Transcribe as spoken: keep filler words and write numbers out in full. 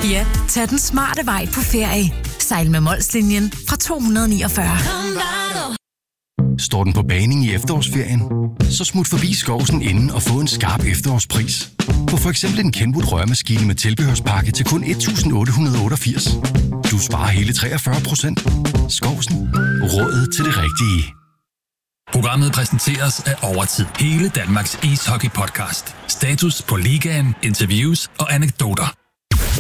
Ja, tag den smarte vej på ferie. Sejl med Molslinjen fra to hundrede niogfyrre. Står den på baning i efterårsferien? Så smut forbi Skovsen inden og få en skarp efterårspris. Få for eksempel en Kenwood rørmaskine med tilbehørspakke til kun et tusind otte hundrede og otteogfirs. Du sparer hele treogfyrre procent. Skovsen. Rådet til det rigtige. Programmet præsenteres af Overtid. Hele Danmarks ishockey-podcast. Status på ligaen, interviews og anekdoter.